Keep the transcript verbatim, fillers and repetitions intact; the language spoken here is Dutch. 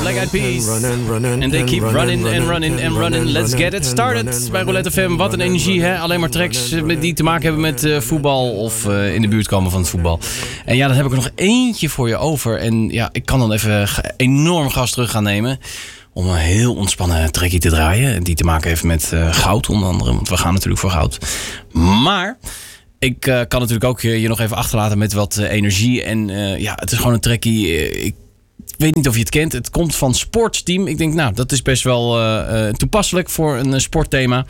Black Eyed Peas. And they keep running and running and running. Let's get it started. Bij Roulette F M, wat een energie, hè? Alleen maar tracks die te maken hebben met uh, voetbal of uh, in de buurt komen van het voetbal. En ja, dan heb ik er nog eentje voor je over. En ja, ik kan dan even enorm gas terug gaan nemen om een heel ontspannen trackie te draaien. Die te maken heeft met uh, goud onder andere, want we gaan natuurlijk voor goud. Maar ik uh, kan natuurlijk ook je nog even achterlaten met wat uh, energie. En uh, ja, het is gewoon een trackie. Uh, ik weet niet of je het kent. Het komt van Sportsteam. Ik denk, nou, dat is best wel uh, uh, toepasselijk voor een uh, sportthema.